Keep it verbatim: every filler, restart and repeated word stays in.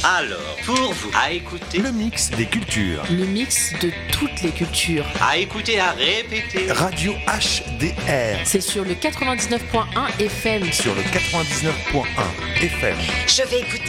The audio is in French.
Alors, pour vous, à écouter, Le mix des cultures. Le mix de toutes les cultures. à écouter, à répéter. Radio H D R C'est sur le quatre-vingt-dix-neuf point un F M. sur le quatre-vingt-dix-neuf point un F M. Je vais écouter.